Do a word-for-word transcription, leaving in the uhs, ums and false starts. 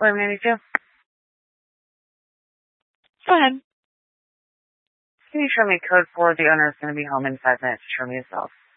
What am I going to do? Go ahead. Can you show me code four? The owner is going to be home in five minutes. Show me yourself.